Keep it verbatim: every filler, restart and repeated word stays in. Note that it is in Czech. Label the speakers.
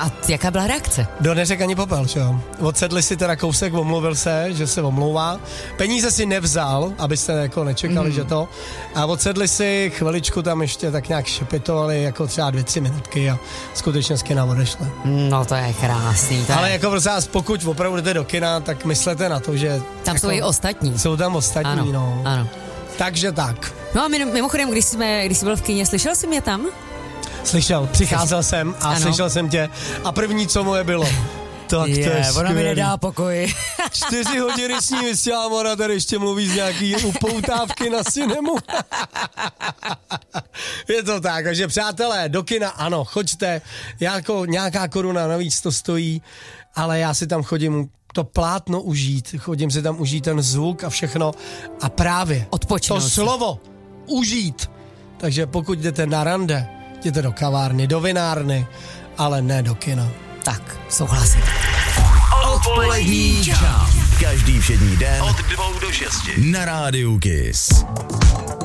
Speaker 1: No a jaká byla reakce?
Speaker 2: Do neřek ani popel, že jo. Odsedli si teda kousek, omluvil se, že se omlouvá. Peníze si nevzal, abyste jako nečekali, mm. že to. A odsedli si chviličku tam ještě tak nějak šepitovali, jako třeba dvě, tři minutky a skutečně z kina odešli.
Speaker 1: No to je krásný. To
Speaker 2: Ale
Speaker 1: je...
Speaker 2: jako prostě pokud opravdu jdete do kina, tak myslete na to, že...
Speaker 1: Tam
Speaker 2: jako,
Speaker 1: jsou i ostatní.
Speaker 2: Jsou tam ostatní,
Speaker 1: ano,
Speaker 2: no.
Speaker 1: Ano.
Speaker 2: Takže tak.
Speaker 1: No a mimochodem, když, jsme, když jsi byl v kině, slyšel jsi mě tam?
Speaker 2: Slyšel, přicházel jsem a
Speaker 1: ano.
Speaker 2: slyšel jsem tě a první, co moje bylo. Tak
Speaker 1: je,
Speaker 2: to je
Speaker 1: ona mi
Speaker 2: skvělý.
Speaker 1: nedá pokoj.
Speaker 2: Čtyři hodiny s ní vysílám, ona tady ještě mluví z nějaký upoutávky na cinemu. Je to tak, takže přátelé, do kina ano, choďte, jako nějaká koruna navíc to stojí, ale já si tam chodím to plátno užít, chodím si tam užít ten zvuk a všechno a právě
Speaker 1: Odpočinout
Speaker 2: to
Speaker 1: si.
Speaker 2: slovo užít. Takže pokud jdete na rande, jděte do kavárny, do vinárny, ale ne do kina.
Speaker 1: Tak, souhlasím.
Speaker 3: Odpolední čas. Každý všední den od dvou do šesti na rádiu Kiss.